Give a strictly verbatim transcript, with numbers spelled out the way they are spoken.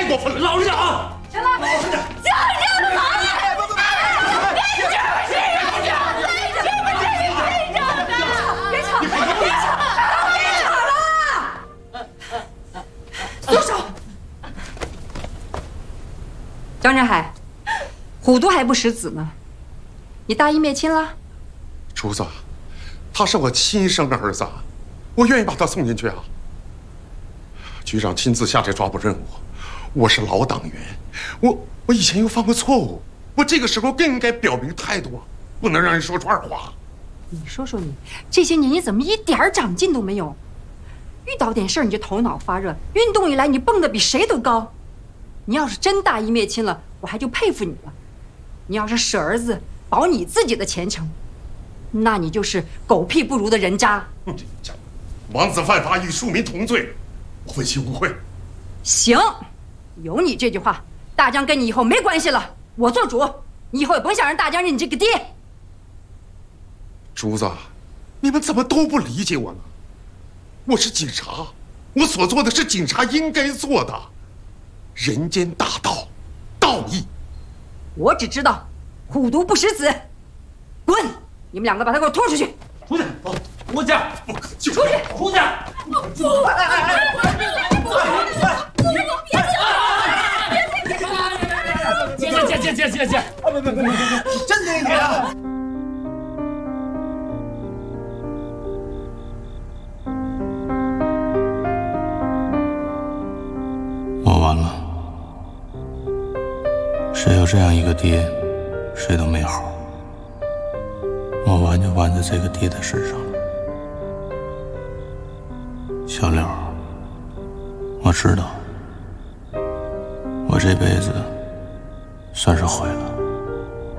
过分了！ 老实点啊！ 行了，就是这样的好。别吵，别吵，别吵，别吵，别吵，别吵了！松手！张振海，虎毒还不食子呢，你大义灭亲了？ 竹子，他是我亲生儿子，我愿意把他送进去啊。局长亲自下这抓捕任务，我是老党员，我我以前又犯过错误，我这个时候更应该表明态度啊，不能让人说出二话。 你说说你，这些年你怎么一点长进都没有？遇到点事儿你就头脑发热，运动以来你蹦得比谁都高。你要是真大义灭亲了，我还就佩服你了。你要是舍儿子保你自己的前程，那你就是狗屁不如的人渣。 这家伙，王子犯法与庶民同罪，我问心无愧。 行，有你这句话，大江跟你以后没关系了，我做主，你以后也甭想让大江认你这个爹。 竹子，你们怎么都不理解我呢？我是警察，我所做的是警察应该做的，人间大道，道义。 我只知道，虎毒不食子，滚！你们两个把他给我拖出去！ 出去！走，出去！ 不可救！ 出去！ 出去！ 不！哎哎哎！不是你别走！ 接接接接接接接！啊不不不不，真给你啊！ 我完了，谁有这样一个爹，谁都没好。我完就完在这个爹的身上了。小柳，我知道，我这辈子算是毁了。